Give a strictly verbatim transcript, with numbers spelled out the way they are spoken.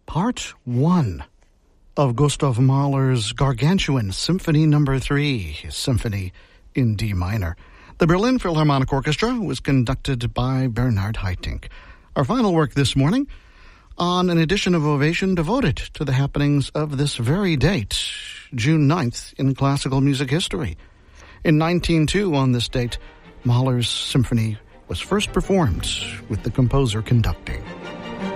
Part one of Gustav Mahler's Gargantuan Symphony Number Three, his symphony in D minor. The Berlin Philharmonic Orchestra was conducted by Bernard Haitink. Our final work this morning on an edition of Ovation devoted to the happenings of this very date, June ninth, in classical music history. In nineteen oh two, on this date, Mahler's symphony was first performed with the composer conducting.